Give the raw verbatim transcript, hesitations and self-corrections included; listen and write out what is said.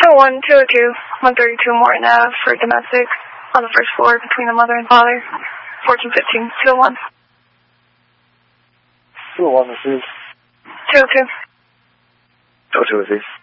one two oh two, one thirty-two Morton Ave for domestic on the first floor between the mother and father. fourteen fifteen, two oh one. two oh one, this is? two oh two. two oh two is this?